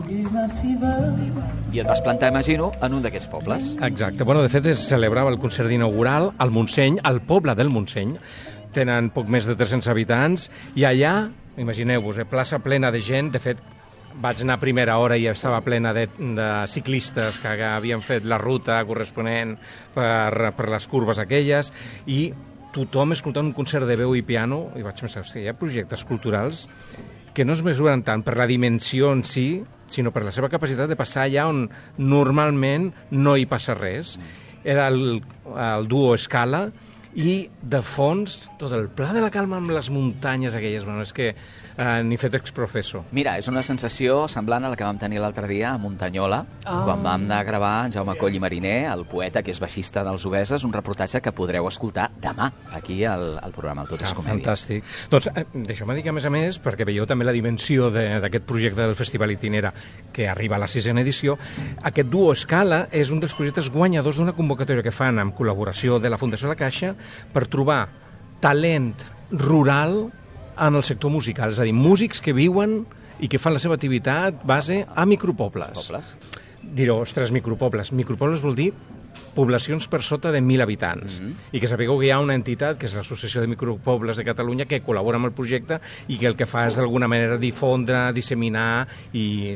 I et vas plantar, imagino, en un d'aquests pobles. Exacte. Bueno, de fet, es celebrava el concert inaugural al Montseny, al poble del Montseny. Tenen poc més de 300 habitants i allà, imagineu-vos, plaça plena de gent. De fet, vaig anar a primera hora i estava plena de ciclistes que havien fet la ruta corresponent per les curves aquelles i tothom escoltant un concert de veu i piano i vaig pensar, hòstia, hi ha projectes culturals que no es mesuren tant per la dimensió en si, sinó per la seva capacitat de passar allà on normalment no hi passa res. Era el duo Scala i de fons tot el Pla de la Calma amb les muntanyes aquelles. Bueno, és que ni fet exprofesso. Mira, és una sensació semblant a la que vam tenir l'altre dia a Muntanyola, quan vam anar a gravar en Jaume Coll i Mariner, el poeta que és baixista dels Obeses, un reportatge que podreu escoltar demà, aquí al programa El Tot és Comèdia. Fantàstic. Doncs deixeu-me dir que, a més, perquè veieu també la dimensió d'aquest projecte del Festival Itinera, que arriba a la 6ª edició, aquest duo Scala és un dels projectes guanyadors d'una convocatòria que fan amb col·laboració de la Fundació La Caixa per trobar talent rural en el sector musical, és a dir, músics que viuen i que fan la seva activitat base a micropobles. Direu, ostres, micropobles. Micropobles vol dir poblacions per sota de 1.000 habitants. I que sapigueu que hi ha una entitat, que és l'Associació de Micropobles de Catalunya, que col·labora amb el projecte i que el que fa és d'alguna manera difondre, disseminar i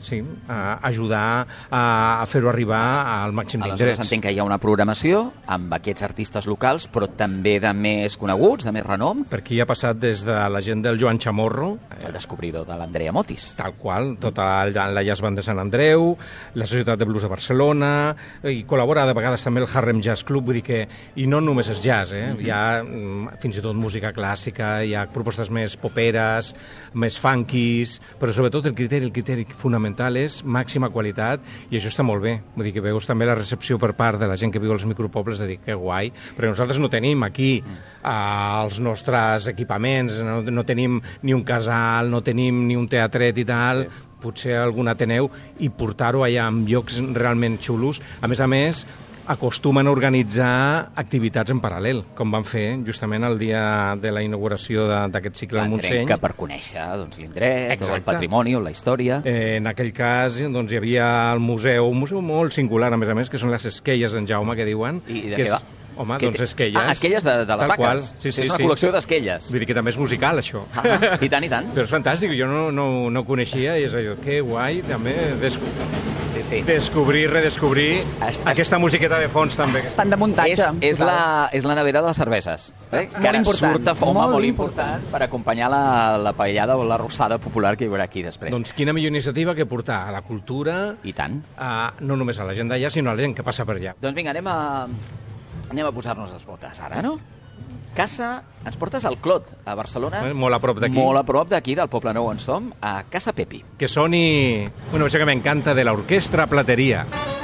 ajudar a fer-ho arribar al màxim d'indrets. Aleshores entenc que hi ha una programació amb aquests artistes locals, però també de més coneguts, de més renom. Per aquí ha passat des de la gent del Joan Chamorro, el descobridor de l'Andrea Motis. Tal qual, tota la Jazz Band de Sant Andreu, la Societat de Blues de Barcelona, i col·labora de vegades també el Harlem Jazz Club, vull dir que, i no només és jazz, hi ha fins i tot música clàssica, hi ha propostes més poperes, més funkies, però sobretot el criteri fonamental és màxima qualitat, i això està molt bé. Vull dir que veus també la recepció per part de la gent que viu als micropobles de dir que guai, perquè nosaltres no tenim aquí els nostres equipaments, no tenim ni un casal, no tenim ni un teatret i tal, potser algun Ateneu, i portar-ho allà en llocs realment xulos. A més, acostumen a organitzar activitats en paral·lel, com van fer justament el dia de la inauguració d'aquest cicle al Montseny. Que per conèixer l'indret, el patrimoni, la història. En aquell cas hi havia el museu, un museu molt singular, a més, que són les esquelles d'en Jaume, que diuen. I de què va? Home, doncs esquelles. Esquelles de les vaques. Sí, és una col·lecció d'esquelles. Vull dir que també és musical, això. I tant, i tant. Però és fantàstic, jo no coneixia, i és allò, que guai, també, descobrir, redescobrir aquesta musiqueta de fons, també. Estan de muntatge. És la nevera de les cerveses. Que ara surt a foma, molt important, per acompanyar la paellada o la rossada popular que hi haurà aquí després. Doncs quina millor iniciativa que portar a la cultura, i tant, no només a la gent d'allà, sinó a la gent que passa per allà. Doncs vinga, anem a posar-nos les botes ara, no? Casa, ens portes al Clot, a Barcelona. Molt a prop d'aquí. Molt a prop d'aquí, del Poble Nou on som, a Casa Pepi. Que soni una versió que m'encanta de l'Orquestra Plateria.